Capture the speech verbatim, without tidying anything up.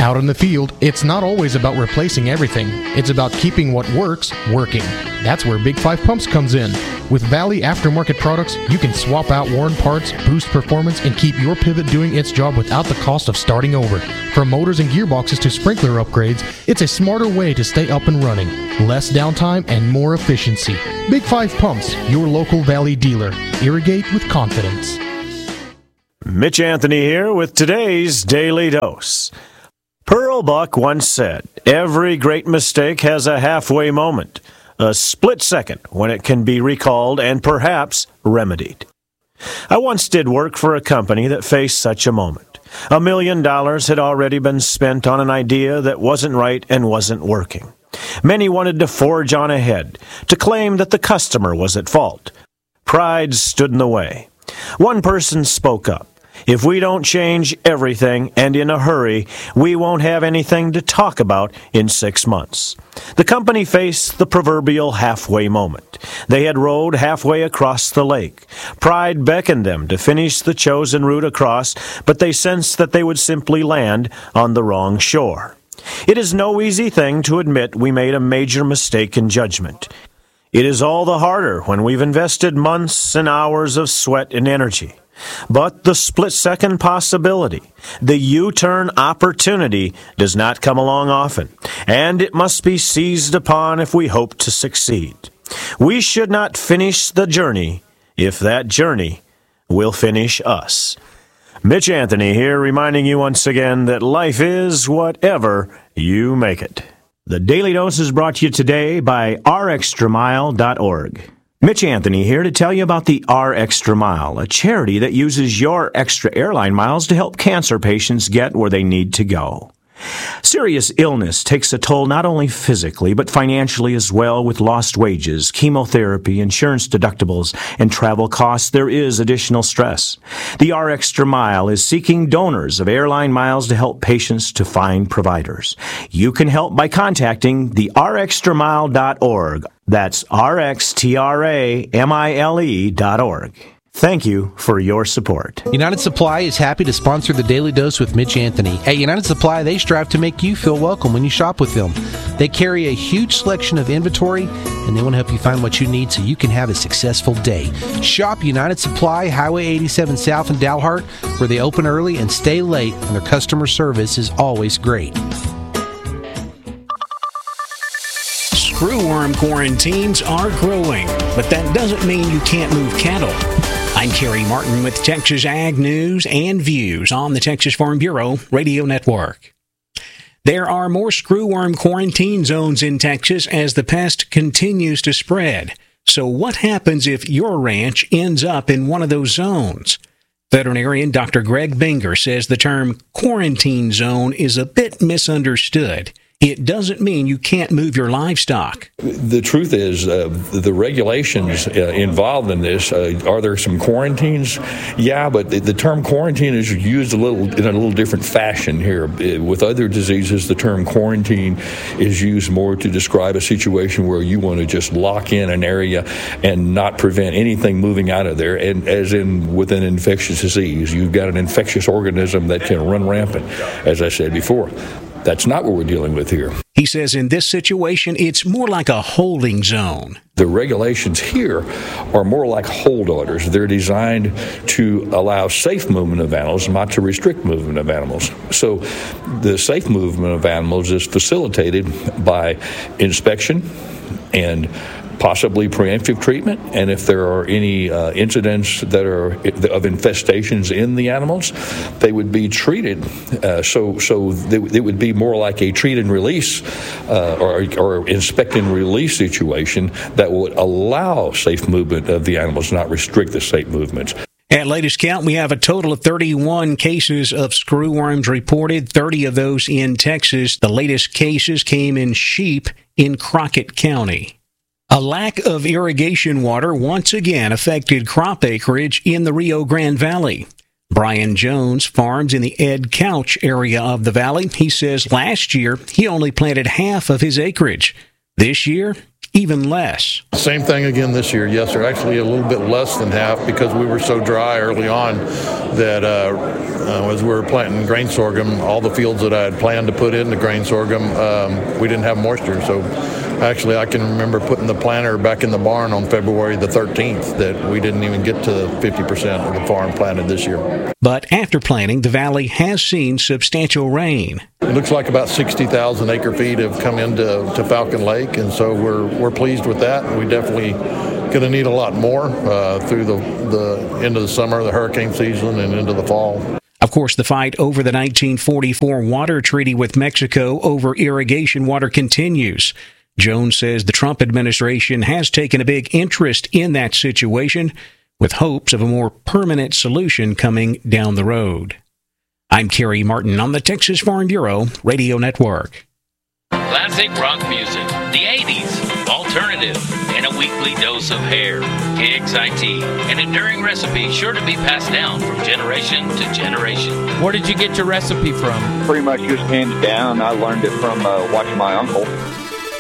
Out in the field, it's not always about replacing everything. It's about keeping what works, working. That's where Big Five Pumps comes in. With Valley aftermarket products, you can swap out worn parts, boost performance, and keep your pivot doing its job without the cost of starting over. From motors and gearboxes to sprinkler upgrades, it's a smarter way to stay up and running. Less downtime and more efficiency. Big Five Pumps, your local Valley dealer. Irrigate with confidence. Mitch Anthony here with today's Daily Dose. Pearl Buck once said, "Every great mistake has a halfway moment, a split second when it can be recalled and perhaps remedied." I once did work for a company that faced such a moment. A million dollars had already been spent on an idea that wasn't right and wasn't working. Many wanted to forge on ahead, to claim that the customer was at fault. Pride stood in the way. One person spoke up. "If we don't change everything and in a hurry, we won't have anything to talk about in six months." The company faced the proverbial halfway moment. They had rowed halfway across the lake. Pride beckoned them to finish the chosen route across, but they sensed that they would simply land on the wrong shore. It is no easy thing to admit we made a major mistake in judgment. It is all the harder when we've invested months and hours of sweat and energy. But the split-second possibility, the U-turn opportunity, does not come along often, and it must be seized upon if we hope to succeed. We should not finish the journey if that journey will finish us. Mitch Anthony here, reminding you once again that life is whatever you make it. The Daily Dose is brought to you today by R Extra Mile dot org. Mitch Anthony here to tell you about the R Extra Mile, a charity that uses your extra airline miles to help cancer patients get where they need to go. Serious illness takes a toll not only physically, but financially as well. With lost wages, chemotherapy, insurance deductibles, and travel costs, there is additional stress. The R Extra Mile is seeking donors of airline miles to help patients to find providers. You can help by contacting the R Extra Mile dot org. That's R X T R A M I L E dot org. Thank you for your support. United Supply is happy to sponsor the Daily Dose with Mitch Anthony. At United Supply, they strive to make you feel welcome when you shop with them. They carry a huge selection of inventory, and they want to help you find what you need so you can have a successful day. Shop United Supply, Highway eighty-seven South in Dalhart, where they open early and stay late, and their customer service is always great. Screwworm quarantines are growing, but that doesn't mean you can't move cattle. I'm Kerry Martin with Texas Ag News and Views on the Texas Farm Bureau Radio Network. There are more screwworm quarantine zones in Texas as the pest continues to spread. So what happens if your ranch ends up in one of those zones? Veterinarian Doctor Greg Binger says the term quarantine zone is a bit misunderstood. It doesn't mean you can't move your livestock. The truth is, uh, the regulations uh, involved in this, uh, are there some quarantines? Yeah, but the, the term quarantine is used a little in a little different fashion here. With other diseases, the term quarantine is used more to describe a situation where you want to just lock in an area and not prevent anything moving out of there. And as in with an infectious disease, you've got an infectious organism that can run rampant, as I said before. That's not what we're dealing with here. He says in this situation, it's more like a holding zone. The regulations here are more like hold orders. They're designed to allow safe movement of animals, not to restrict movement of animals. So the safe movement of animals is facilitated by inspection and possibly preemptive treatment, and if there are any uh, incidents that are of infestations in the animals, they would be treated. Uh, so, so they, it would be more like a treat and release uh, or, or inspect and release situation that would allow safe movement of the animals, not restrict the safe movements. At latest count, we have a total of thirty-one cases of screwworms reported, thirty of those in Texas. The latest cases came in sheep in Crockett County. A lack of irrigation water once again affected crop acreage in the Rio Grande Valley. Brian Jones farms in the Ed Couch area of the valley. He says last year he only planted half of his acreage. This year, even less. Same thing again this year, yes, sir. Actually a little bit less than half because we were so dry early on that uh, uh, as we were planting grain sorghum, all the fields that I had planned to put into grain sorghum, um, we didn't have moisture. So actually I can remember putting the planter back in the barn on February the thirteenth that we didn't even get to fifty percent of the farm planted this year. But after planting, the valley has seen substantial rain. It looks like about sixty thousand acre feet have come into to Falcon Lake, and so we're we're pleased with that. We definitely going to need a lot more uh, through the, the end of the summer, the hurricane season, and into the fall. Of course, the fight over the nineteen forty-four water treaty with Mexico over irrigation water continues. Jones says the Trump administration has taken a big interest in that situation, with hopes of a more permanent solution coming down the road. I'm Kerry Martin on the Texas Farm Bureau Radio Network. Classic rock music, the eighties, alternative, and a weekly dose of hair. K X I T, an enduring recipe sure to be passed down from generation to generation. Where did you get your recipe from? Pretty much just hands down. I learned it from uh, watching my uncle.